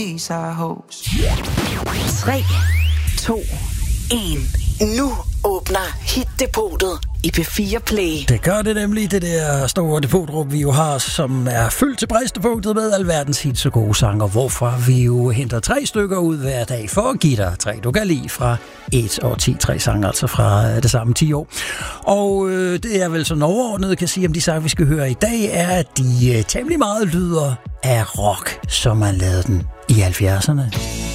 3, 2, 1. Nu åbner Hit-depotet i P4 Play. Det gør det nemlig, det der store depotrum, vi jo har, som er fyldt til bristepunktet med alverdens hits og gode sanger, hvorfra vi jo henter 3 stykker ud hver dag for at give dig 3, du kan lide fra 1 og 10, 3 sanger, altså fra det samme 10 år. Og det er vel sådan overordnet, kan sige om de sange, vi skal høre i dag, er, at de temmelig meget lyder af rock, som man lavede den i 70'erne.